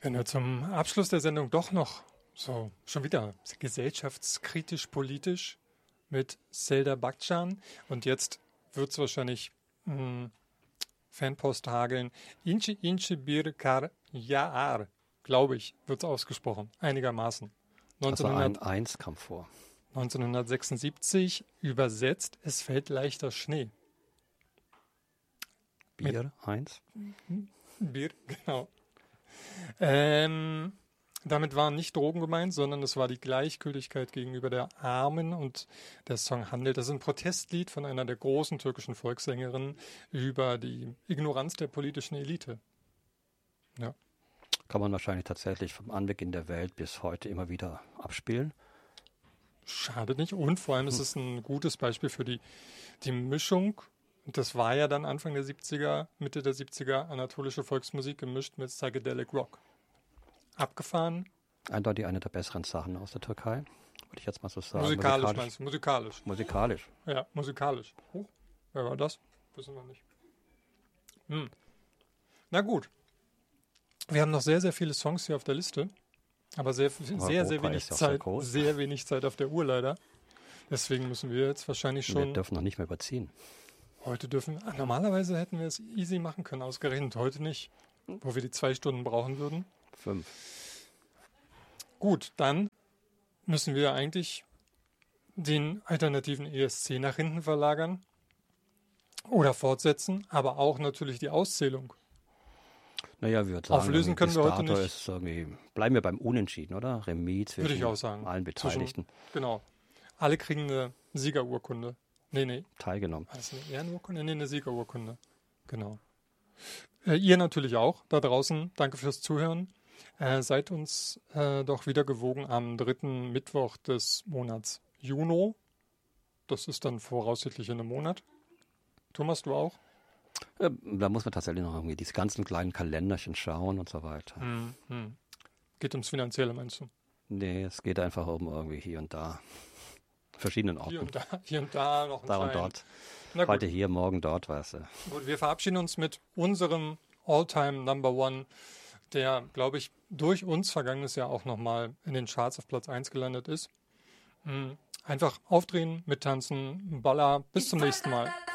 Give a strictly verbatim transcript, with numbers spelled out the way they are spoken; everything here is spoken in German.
Wenn wir zum Abschluss der Sendung doch noch so schon wieder gesellschaftskritisch politisch mit Selda Bagcan und jetzt wird es wahrscheinlich mh, Fanpost hageln. Inche Inche Bir Kar Yaar, glaube ich, wird es ausgesprochen, einigermaßen. neunzehnhundert Also ein Eins kam vor. neunzehnhundertsechsundsiebzig übersetzt, es fällt leichter Schnee. Bier, eins. Bier, genau. Ähm, damit waren nicht Drogen gemeint, sondern es war die Gleichgültigkeit gegenüber der Armen und der Song handelt. Das ist ein Protestlied von einer der großen türkischen Volkssängerinnen über die Ignoranz der politischen Elite. Ja. Kann man wahrscheinlich tatsächlich vom Anbeginn der Welt bis heute immer wieder abspielen. Schadet nicht. Und vor allem ist es ein gutes Beispiel für die, die Mischung. Und das war ja dann Anfang der siebziger, Mitte der siebziger anatolische Volksmusik gemischt mit Psychedelic Rock. Abgefahren. Eindeutig eine der besseren Sachen aus der Türkei, würde ich jetzt mal so sagen. Musikalisch, musikalisch. meinst du? Musikalisch. Musikalisch. Ja, musikalisch. Oh, wer war das? Wissen wir nicht. Hm. Na gut. Wir haben noch sehr, sehr viele Songs hier auf der Liste. Aber sehr, sehr, sehr wenig Zeit. Sehr, sehr wenig Zeit auf der Uhr leider. Deswegen müssen wir jetzt wahrscheinlich schon... Wir dürfen noch nicht mehr überziehen. Heute dürfen... Normalerweise hätten wir es easy machen können, ausgerechnet heute nicht. Wo wir die zwei Stunden brauchen würden. Fünf. Gut, dann müssen wir eigentlich den alternativen E S C nach hinten verlagern. Oder fortsetzen. Aber auch natürlich die Auszählung. Naja, wir würden sagen, auflösen können wir heute nicht. Ist irgendwie, bleiben wir beim Unentschieden, oder? Remis zwischen Würde ich auch sagen. allen Beteiligten. Zwischen, genau. Alle kriegen eine Siegerurkunde. Nee, nee. Teilgenommen. War das eine Ehrenurkunde? Nee, eine Siegerurkunde. Genau. Äh, ihr natürlich auch da draußen. Danke fürs Zuhören. Äh, seid uns äh, doch wieder gewogen am dritten Mittwoch des Monats Juni. Das ist dann voraussichtlich in einem Monat. Thomas, du auch? Ja, da muss man tatsächlich noch irgendwie diese ganzen kleinen Kalenderchen schauen und so weiter. Hm, hm. Geht ums Finanzielle, meinst du? Nee, es geht einfach um irgendwie hier und da. Verschiedenen Orten. Hier und da, hier und da noch ein Da und kleinen. dort. Heute hier, morgen dort, weißt du. Gut, wir verabschieden uns mit unserem All-Time Number One, der, glaube ich, durch uns vergangenes Jahr auch nochmal in den Charts auf Platz eins gelandet ist. Einfach aufdrehen, mittanzen, Baller. Bis zum nächsten Mal.